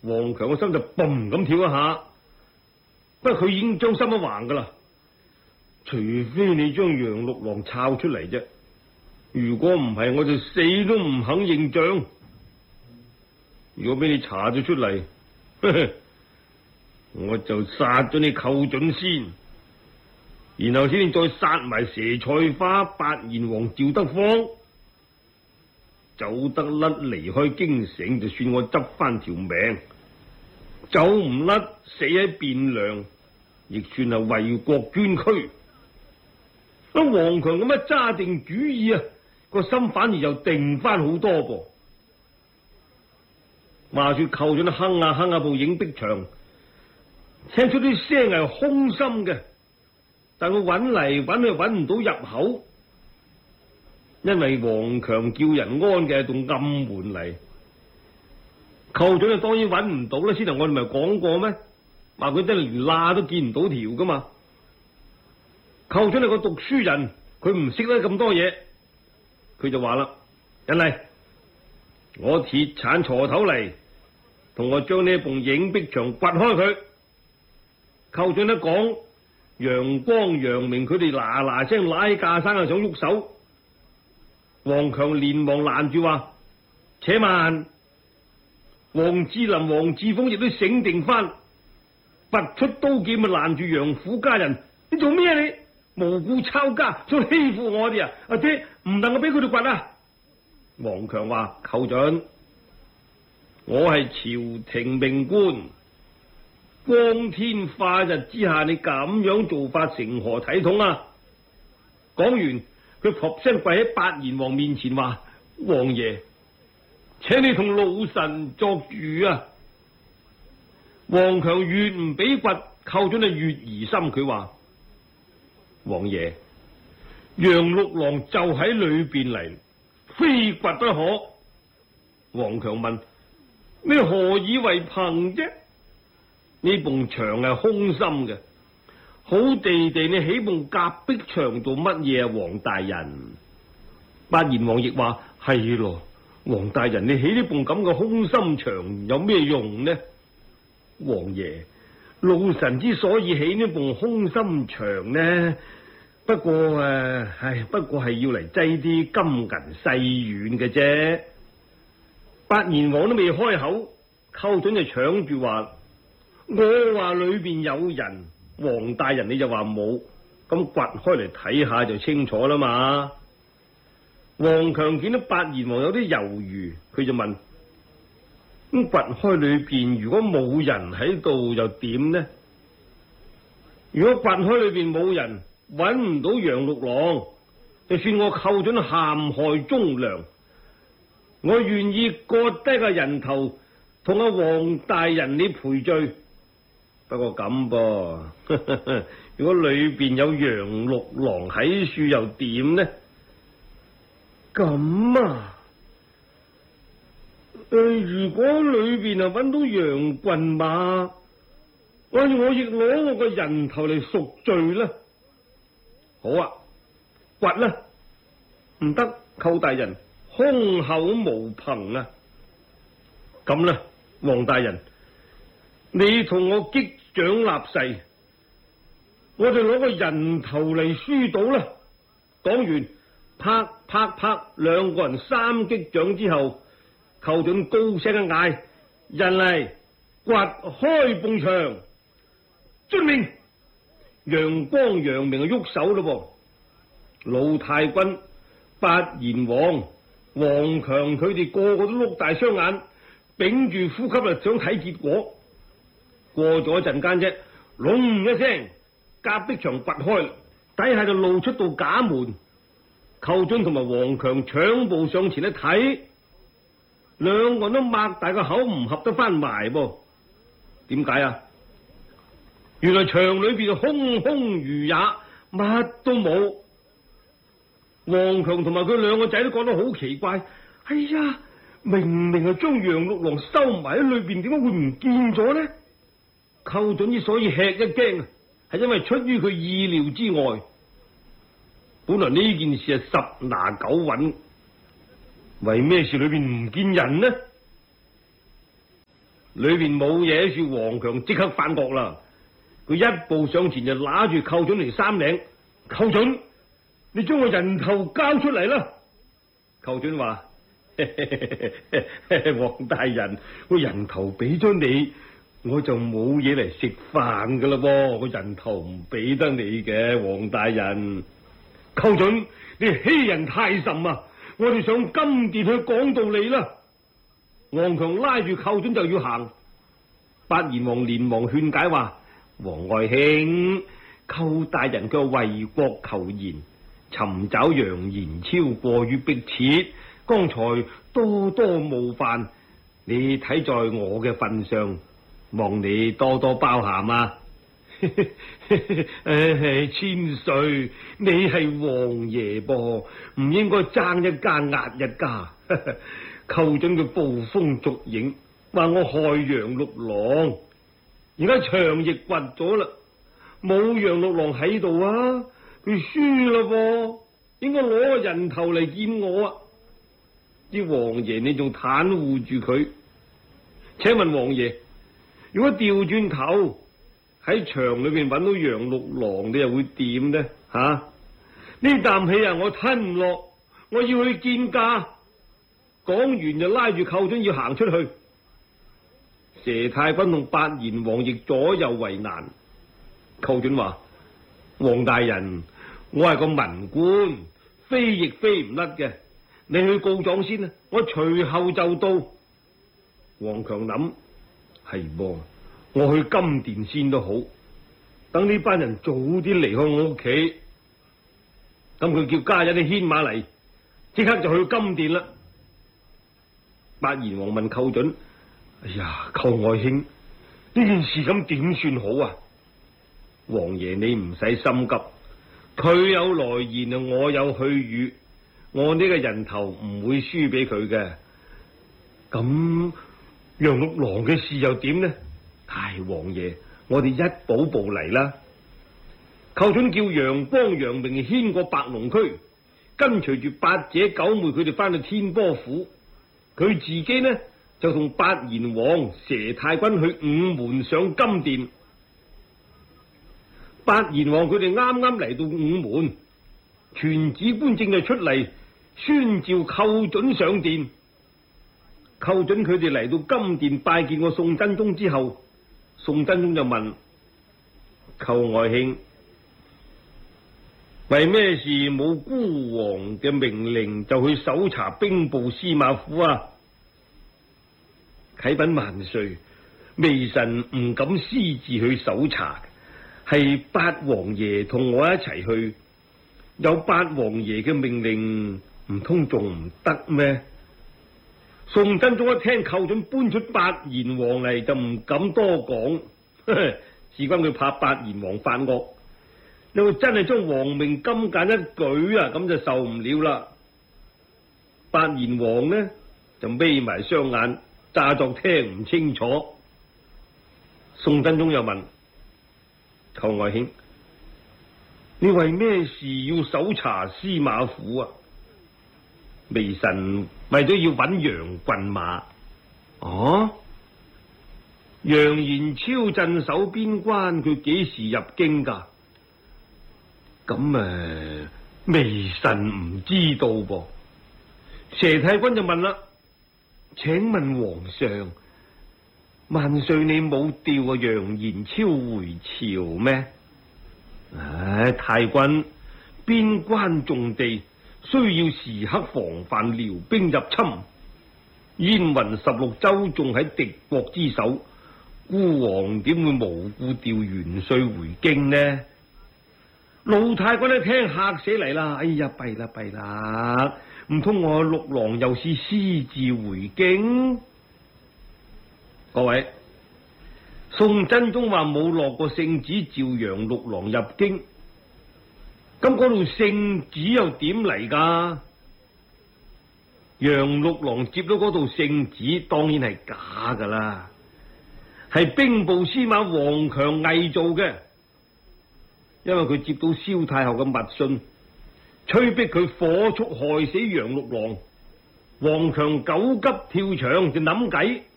王強個心就嘣咁跳一下，不過佢已經將心一橫噶啦。除非你將楊六郎抄出嚟啫，如果唔係，我就死都唔肯認賬。如果俾你查咗出嚟，我就殺咗你寇準先，然後先再殺埋佘菜花、八賢王趙德芳，走得甩離開京城就算我執翻條命，走唔甩死喺汴梁亦算係為國捐軀。阿王強咁一揸定主意啊，個心反而又定翻好多噃。話說寇準哼下部影壁牆，聽出啲聲係空心嘅，但佢揾嚟揾去揾唔到入口，因為王強叫人安嘅係棟暗門嚟。寇準啊當然揾唔到啦，先頭我哋咪講過咩？話佢真係連罅都見唔到條噶嘛。寇準係個讀書人，佢唔識得咁多嘢，佢就話啦：人嚟，我鐵鏟鋤頭嚟，同我將呢埲影壁牆掘開佢。寇準一講，陽光陽明佢哋嗱嗱聲拉架生啊，想喐手。王強連忙攔住話：且慢。王志林、王志峰亦都醒定翻，拔出刀劍啊，攔住楊虎家人：你做咩啊你？無故抄家，想欺負我哋啊！阿姐唔能夠俾佢哋掘啊！王強話：寇準，我係朝廷命官，光天化日之下，你咁樣做法成何體統啊？講完，佢撲聲跪喺八賢王面前話：王爺，請你同老臣作主啊！王強越唔俾掘，寇準就越疑心。佢話：王爺，楊六郎就喺裏邊嚟，非掘不可。王強問：你何以為憑啫？呢埲牆係空心嘅，好地地你起埲夾壁牆做乜嘢啊？王大人，八賢王亦話：係咯，王大人，你起呢埲咁嘅空心牆有咩用呢？王爺，老臣之所以起呢埲空心牆呢，不過係要嚟擠啲金銀細軟嘅啫。八賢王都未開口，寇準就搶住話：我話裏邊有人，王大人你就話冇，咁掘開嚟睇下就清楚啦嘛。王強見到八賢王有啲猶豫，佢就問：咁掘開裏邊如果冇人喺度又點呢？如果掘開裏邊冇人，揾唔到楊六郎，就算我寇準陷害忠良，我願意割低個人頭同阿王大人你賠罪。不過咁噃，如果裏邊有楊六郎喺處又點呢？咁啊，如果裏邊啊揾到楊郡馬，我亦攞我個人頭嚟贖罪啦。好啊，掘啦，唔得，寇大人空口無憑啊。咁啦，王大人，你同我擊掌立誓，我就攞個人頭嚟輸賭啦。講完，啪啪啪，兩個人三擊掌之後，寇準高聲一嗌：人嚟，掘開埲牆！遵命。陽光陽明就喐手咯噃，老太君、八賢王、王強佢哋個個都碌大雙眼，屏住呼吸啊，想睇結果。過咗一陣間啫，隆一聲，夾壁牆拔開，底下就露出道假門。寇準同埋王強搶步上前一睇，兩個人都擘大個口唔合得翻埋噃。點解啊？原來牆裏邊空空如也，乜都冇。王強同埋佢兩個仔都覺得好奇怪，哎呀，明明係將楊六郎收埋喺裏邊，點解會唔見咗呢？寇準之所以吃一驚，係因為出於佢意料之外。本來呢件事係十拿九穩，為咩事裏邊唔見人呢？ 裏邊冇嘢，說王強即刻發惡啦。佢一步上前就揦住寇準嚟衫領，寇準，你將個人頭交出嚟啦！寇準話：王大人，個人頭俾咗你，我就冇嘢嚟食飯噶啦噃，個人頭唔俾得你嘅，王大人。寇準，你欺人太甚啊！我哋上金殿去講道理啦。王強拉住寇準就要行，八賢王連忙勸解話：王愛卿，寇大人卻為國求賢，尋找楊延超過於迫切，剛才多多冒犯，你睇在我嘅份上，望你多多包涵啊！千歲，你係王爺噃，唔應該爭一家壓一家。寇準佢捕風捉影，話我害楊六郎，而家牆亦掘咗啦，冇楊六郎喺度啊，佢輸啦噃，應該攞個人頭嚟見我啊！啲王爺你仲袒護住佢，請問王爺，如果調轉頭喺牆裏邊揾到楊六郎，你又會點呢？呢啖氣啊，我吞唔落，我要去見駕。講完就拉住寇準要行出去，佘太君同八賢王亦左右為難。寇準話：王大人，我係個文官，飛亦飛唔甩嘅，你去告狀先啦，我隨後就到。王強諗：係噃，我去金殿先都好，等呢班人早啲離開我屋企。咁佢叫家人啲牽馬嚟，即刻就去金殿啦。八賢王問寇準：哎呀，寇愛卿，呢件事咁點算好啊？王爺你唔使心急，佢有來言啊，我有去語，我呢個人頭唔會輸俾佢嘅。咁楊六郎嘅事又點呢？唉，王爺，我哋一步步嚟啦。寇準叫楊光、楊明牽過白龍區，跟隨住八姐九妹佢哋翻去天波府。佢自己呢就同八賢王、佘太君去午門上金殿。八賢王佢哋啱啱嚟到午門，傳旨官正就出嚟宣召寇準上殿。寇準佢哋嚟到金殿拜見過宋真宗之後，宋真宗就問寇愛卿：為咩事冇孤王嘅命令就去搜查兵部司馬府啊？啟稟萬歲，微臣唔敢私自去搜查，係八王爺同我一齊去，有八王爺嘅命令，唔通仲唔得咩？宋真宗一聽寇準搬出八賢王嚟，就唔敢多講，事關佢怕八賢王發惡，因為真係將皇命金簡一舉啊，咁就受唔了啦。八賢王呢就眯埋雙眼，詐作聽唔清楚。宋真宗又問寇愛卿：你為咩事要搜查司馬府啊？微臣為咗要揾楊郡馬。哦，楊延超鎮守邊關，佢幾時入京噶？咁微臣唔知道噃。佘太君就問啦：請問皇上，萬歲你冇調楊延超回朝咩？唉，太君，邊關重地，需要時刻防範遼兵入侵。燕雲16州仲喺敵國之手，孤王點會無故調元帥回京呢？老太君一聽嚇死嚟啦！哎呀，弊啦弊啦，唔通我六郎又是私自回京？各位，宋真宗話冇落過聖旨召楊六郎入京，咁嗰度聖旨又點嚟噶？楊六郎接到嗰度聖旨，當然係假噶啦，係兵部司馬王強偽造嘅。因為佢接到蕭太后嘅密信，催逼佢火速害死楊六郎。王強狗急跳牆就諗計，